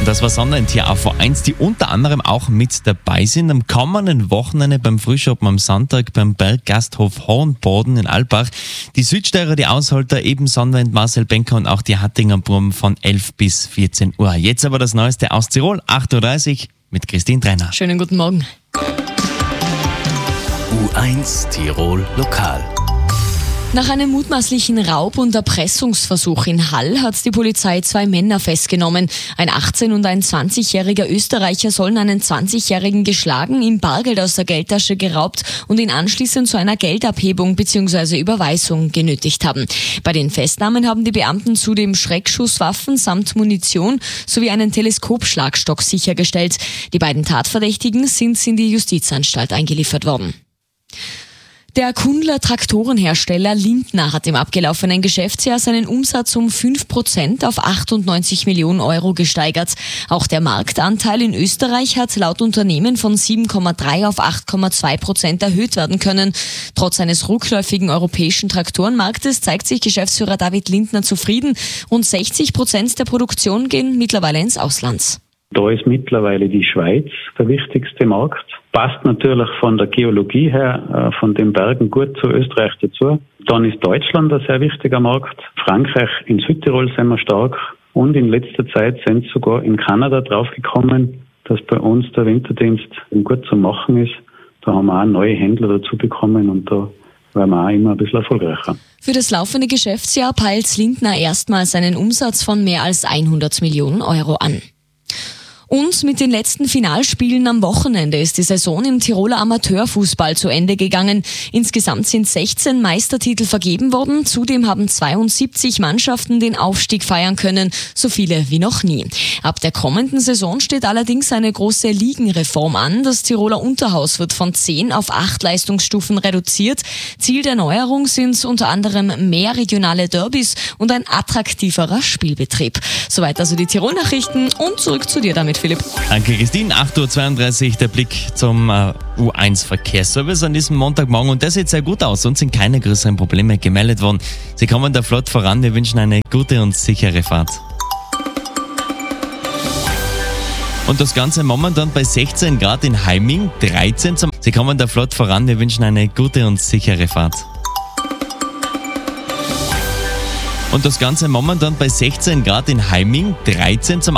Das war Sonnentier AV1, die unter anderem auch mit dabei sind. Am kommenden Wochenende beim Frühschoppen am Sonntag beim Berggasthof Hohenboden in Albach. Die Südsteirer, die Ausholter, eben Sonnenwind, Marcel Benker und auch die Hattinger Burm von 11 bis 14 Uhr. Jetzt aber das Neueste aus Tirol, 8.30 Uhr mit Christine Trenner. Schönen guten Morgen. U1 Tirol Lokal. Nach einem mutmaßlichen Raub- und Erpressungsversuch in Hall hat die Polizei 2 Männer festgenommen. Ein 18- und ein 20-jähriger Österreicher sollen einen 20-jährigen geschlagen, ihm Bargeld aus der Geldtasche geraubt und ihn anschließend zu einer Geldabhebung bzw. Überweisung genötigt haben. Bei den Festnahmen haben die Beamten zudem Schreckschusswaffen samt Munition sowie einen Teleskopschlagstock sichergestellt. Die beiden Tatverdächtigen sind in die Justizanstalt eingeliefert worden. Der Kundler Traktorenhersteller Lindner hat im abgelaufenen Geschäftsjahr seinen Umsatz um 5% auf 98 Millionen Euro gesteigert. Auch der Marktanteil in Österreich hat laut Unternehmen von 7,3 auf 8,2% erhöht werden können. Trotz eines rückläufigen europäischen Traktorenmarktes zeigt sich Geschäftsführer David Lindner zufrieden. Rund 60% der Produktion gehen mittlerweile ins Ausland. Da ist mittlerweile die Schweiz der wichtigste Markt. Passt natürlich von der Geologie her, von den Bergen gut zu Österreich dazu. Dann ist Deutschland ein sehr wichtiger Markt. Frankreich, in Südtirol sind wir stark. Und in letzter Zeit sind sogar in Kanada draufgekommen, dass bei uns der Winterdienst gut zu machen ist. Da haben wir auch neue Händler dazu bekommen und da werden wir auch immer ein bisschen erfolgreicher. Für das laufende Geschäftsjahr peilt Lindner erstmals einen Umsatz von mehr als 100 Millionen Euro an. Und mit den letzten Finalspielen am Wochenende ist die Saison im Tiroler Amateurfußball zu Ende gegangen. Insgesamt sind 16 Meistertitel vergeben worden. Zudem haben 72 Mannschaften den Aufstieg feiern können, so viele wie noch nie. Ab der kommenden Saison steht allerdings eine große Ligenreform an. Das Tiroler Unterhaus wird von 10 auf 8 Leistungsstufen reduziert. Ziel der Neuerung sind unter anderem mehr regionale Derbys und ein attraktiverer Spielbetrieb. Soweit also die Tirol-Nachrichten und zurück zu dir damit, Philipp. Danke, Christine. 8.32 Uhr, der Blick zum U1-Verkehrsservice an diesem Montagmorgen. Und das sieht sehr gut aus. Uns sind keine größeren Probleme gemeldet worden. Sie kommen da flott voran. Wir wünschen eine gute und sichere Fahrt. Und das Ganze momentan bei 16 Grad in Heiming, 13 zum... Sie kommen da flott voran. Wir wünschen eine gute und sichere Fahrt. Und das Ganze momentan bei 16 Grad in Heiming, 13 zum